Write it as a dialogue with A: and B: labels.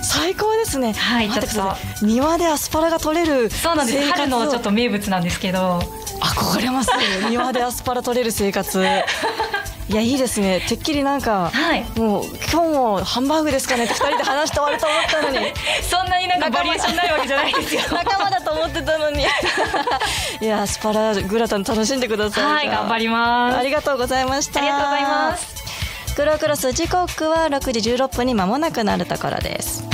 A: 最高ですね。
B: はい、ちょっと
A: 庭でアスパラが取れる。
B: そうなんです。春のちょっと名物なんですけど、
A: 憧れます庭でアスパラ取れる生活。いや、いいですね。てっきりなんか、
B: はい、
A: もう今日もハンバーグですかねって2人で話して終わると思ったのに
B: そんなになんかバリエーションないわけじゃないですよ
A: 仲間だと思ってたのにいや、アスパラグラタン楽しんでください。
B: はい、頑張ります。
A: ありがとうございました。
B: ありがとうございます。
A: 黒クロス、時刻は6時16分に間もなくなるところです。